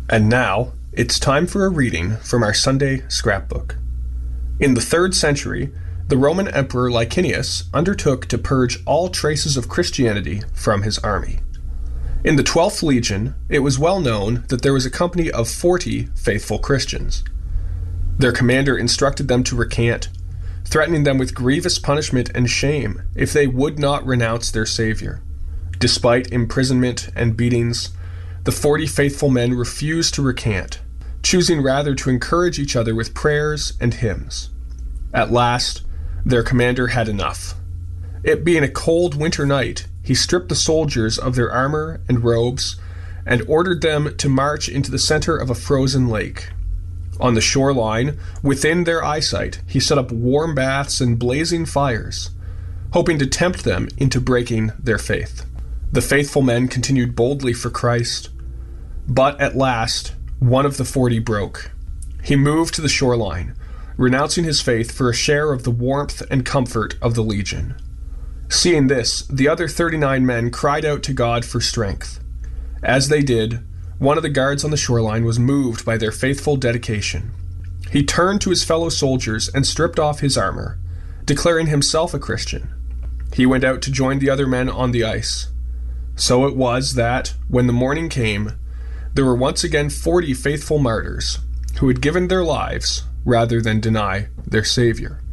And now, it's time for a reading from our Sunday scrapbook. In the 3rd century, the Roman Emperor Licinius undertook to purge all traces of Christianity from his army. In the 12th Legion, it was well known that there was a company of 40 faithful Christians. Their commander instructed them to recant, threatening them with grievous punishment and shame if they would not renounce their Savior. Despite imprisonment and beatings, the 40 faithful men refused to recant, choosing rather to encourage each other with prayers and hymns. At last, their commander had enough. It being a cold winter night, he stripped the soldiers of their armor and robes and ordered them to march into the center of a frozen lake. On the shoreline, within their eyesight, he set up warm baths and blazing fires, hoping to tempt them into breaking their faith. The faithful men continued boldly for Christ, but at last, one of the 40 broke. He moved to the shoreline, renouncing his faith for a share of the warmth and comfort of the legion. Seeing this, the other 39 men cried out to God for strength. As they did, one of the guards on the shoreline was moved by their faithful dedication. He turned to his fellow soldiers and stripped off his armor, declaring himself a Christian. He went out to join the other men on the ice. So it was that, when the morning came, there were once again 40 faithful martyrs who had given their lives rather than deny their Savior.